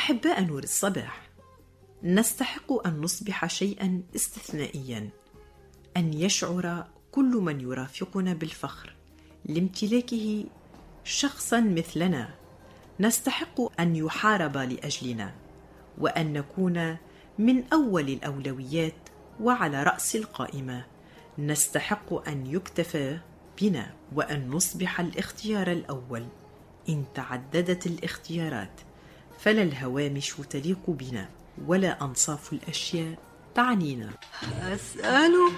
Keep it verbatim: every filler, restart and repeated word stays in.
أحباء نور الصباح، نستحق أن نصبح شيئا استثنائيا، أن يشعر كل من يرافقنا بالفخر لامتلاكه شخصا مثلنا. نستحق أن يحارب لأجلنا، وأن نكون من أول الأولويات وعلى رأس القائمة. نستحق أن يكتفى بنا وأن نصبح الاختيار الأول. إن تعددت الاختيارات فلا الهوامش تليق بنا، ولا أنصاف الأشياء تعنينا. أسألك